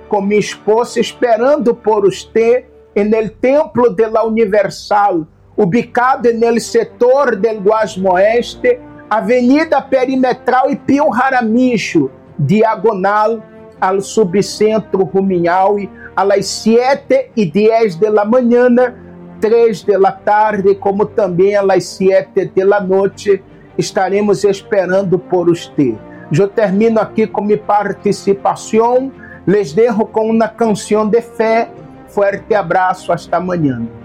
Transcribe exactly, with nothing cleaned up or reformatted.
com minha esposa esperando por usted en el templo de la Universal, ubicado en el sector del Guasmo Oeste, Avenida Perimetral Ipio Jaramillo, diagonal al subcentro Rumiñahui, a las siete y diez de la mañana, três de la tarde, como também a las siete de la noche, estaremos esperando por usted. Eu termino aqui com minha participação. Les dejo com uma canção de fé. Fuerte abraço, hasta amanhã.